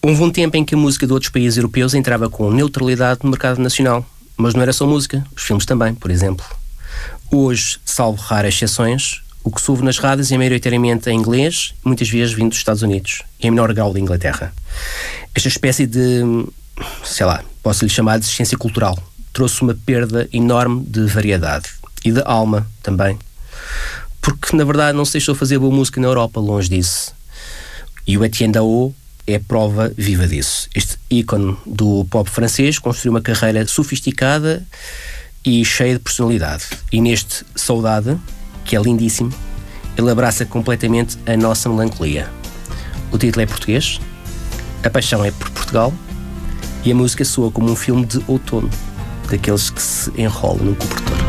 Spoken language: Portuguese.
Houve um tempo em que a música de outros países europeus entrava com neutralidade no mercado nacional, mas não era só música, os filmes também, por exemplo. Hoje, salvo raras exceções, o que se ouve nas rádios é maioritariamente em inglês, muitas vezes vindo dos Estados Unidos, e em menor grau da Inglaterra. Esta espécie de, posso-lhe chamar de existência cultural, trouxe uma perda enorme de variedade e de alma também, porque na verdade não se deixou fazer boa música na Europa, longe disso. E o Etienne Dao é prova viva disso. Este ícone do pop francês construiu uma carreira sofisticada e cheia de personalidade. E neste Saudade, que é lindíssimo, ele abraça completamente a nossa melancolia. O título é português, a paixão é por Portugal e a música soa como um filme de outono, daqueles que se enrola no cobertor.